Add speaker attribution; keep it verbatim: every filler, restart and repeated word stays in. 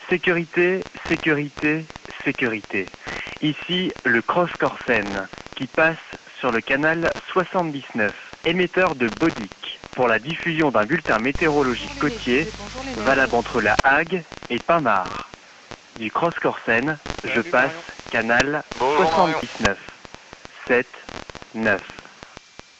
Speaker 1: Sécurité, sécurité, sécurité. Ici, le Cross Corsen, qui passe sur le canal soixante-dix-neuf, émetteur de Bodic, pour la diffusion d'un bulletin météorologique côtier, valable entre La Hague et Pinmar. Du Cross Corsen, je passe canal soixante-dix-neuf, sept, neuf.